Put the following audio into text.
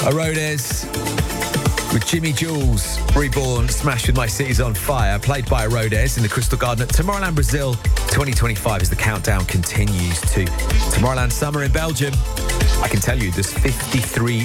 Arodes with Jimmy Jules, Reborn, Smash with My City's on Fire, played by Arodes in the Crystal Garden at Tomorrowland Brazil 2025 as the countdown continues to Tomorrowland Summer in Belgium. I can tell you there's 53